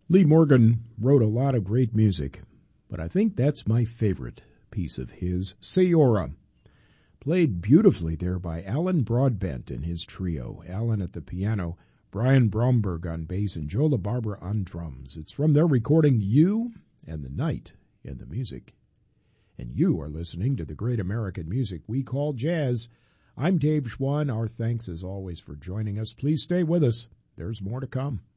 Lee Morgan wrote a lot of great music, but I think that's my favorite piece of his, Sayora. Played beautifully there by Alan Broadbent and his trio. Alan at the piano, Brian Bromberg on bass, and Joe LaBarbera on drums. It's from their recording You and the Night and the Music. And you are listening to the great American music we call jazz. I'm Dave Schwann. Our thanks as always for joining us. Please stay with us. There's more to come.